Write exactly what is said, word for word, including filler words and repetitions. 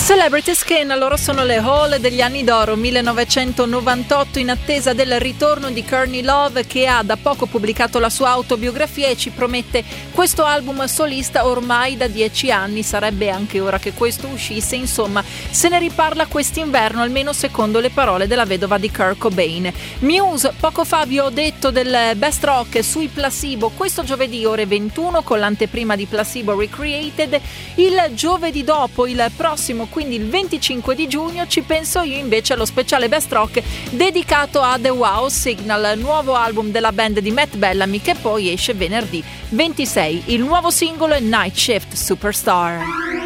Celebrity Skin, loro sono le Hall degli anni d'oro millenovecentonovantotto, in attesa del ritorno di Courtney Love, che ha da poco pubblicato la sua autobiografia e ci promette questo album solista ormai da dieci anni. Sarebbe anche ora che questo uscisse, insomma se ne riparla quest'inverno, almeno secondo le parole della vedova di Kurt Cobain. Muse, poco fa vi ho detto del Best Rock sui Placebo, questo giovedì ore ventuno con l'anteprima di Placebo Recreated. Il giovedì dopo, il prossimo, quindi il venticinque di giugno, ci penso io invece allo speciale Best Rock dedicato a The Wow Signal, nuovo album della band di Matt Bellamy, che poi esce venerdì ventisei. Il nuovo singolo è Night Shift Superstar.